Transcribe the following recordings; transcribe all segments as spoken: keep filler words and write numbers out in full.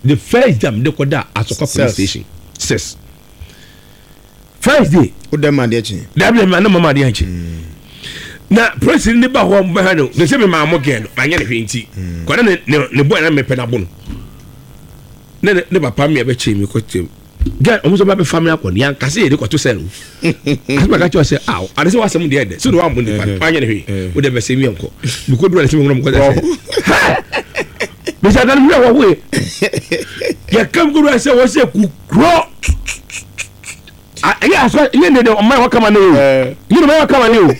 the first jam de koda Asoka police station says first day o dem man dey chin da be man na mama dey chin na president ne ba ho mba ha no de se me ma mo gen no anya ne hwenti kwada ne ne boy na me pe na bo no ne ne papa me be che mi ko tem gan omo so ba be family akon yan kase ye de ko to sel asma ka cho se aw ade se wasem de de so do wa mo ni pa anya ne hwe o de be se mi enko mi ko do na se mi ngom ko se mi sa dan mi wa we ya kam go do se wo se ku kro yeah, so you know the man what come on you. You know what come on you.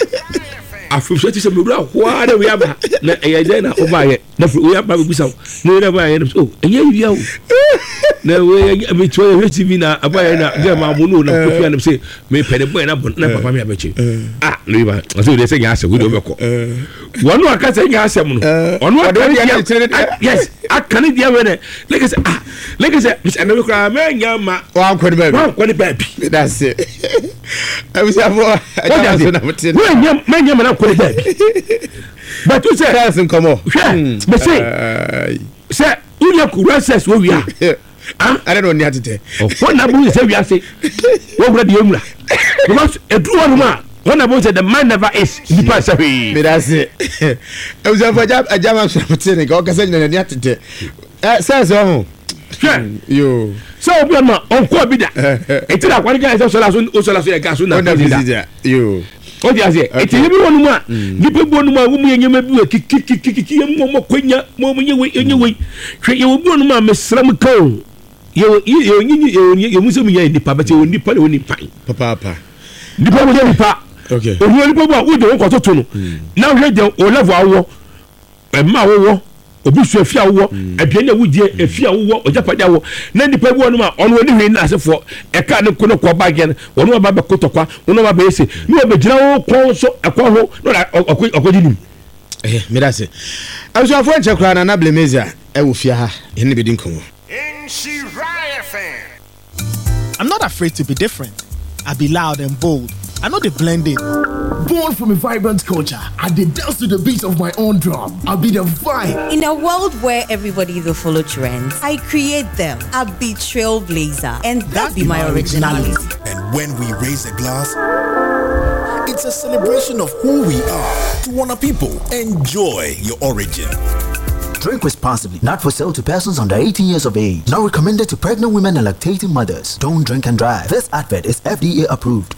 Afuso ti se me bra ho ada we aba na e je na over here. Na we aba be busa. No na ba here. Oh, enye wi a o. Na we me to T V na aba here na get ma mo no na ko fi na say me pede boy na na papa me abache. Ah, no ba. So they say nya ase we do be ko. One no aka say nya ase mo no. Ono aka yes, akane dia we na. Like I say ah, like I say Mister Anabi kra me nya ma. Wa kwani baby. Wa kwani baby. That's it. I was have what when you man you man ko baby. But you say person come on. But say say you ku process where we are. I don't know near to tell. What na bu say we are say. What would you mura? Because a true one man when about say the man never is the person. Me that's it. I was have a German from Senegal ka say near to tell. Eh say so. Yo so obi ma onko bi da eti da kwani ga so la so o so la so e ga so na yo o di ase eti bi wonu mu a ni pe wonu mu a wo mu yenyema bi kikikikiki mo mo kwanya mo mo nyewe nyewe hwe ye wo bi wonu mu a mesram kan ye ye nyi ye ye mu so mu ye ni pa ba te woni pa le woni pa papa papa ni pa mo ye ni pa okay o ni pa bo a wo de won ko to to no na hwe de o level awo e ma wo obi so afia wo aduane wudie afia wo ojapade wo na nipa bi wonu ma ono woni hwe na asefo e ka ne kono ko bag yen wonu ba ba kotokwa wonu ba ba ese ni obegina wo kon so ekwa ho no okodi nim eh me da se aso afo enche kra na na blemezia e wo fia ha ene be din komo I'm not afraid to be different. I be loud and bold. I know they blend in. Born from a vibrant culture, I did dance to the beat of my own drum. I'll be the vibe. In a world where everybody will follow trends, I create them. I'll be trailblazer, and that be my originality. And when we raise a glass, it's a celebration of who we are. To Warner people, enjoy your origin. Drink responsibly. Not for sale to persons under eighteen years of age. Not recommended to pregnant women and lactating mothers. Don't drink and drive. This advert is F D A approved.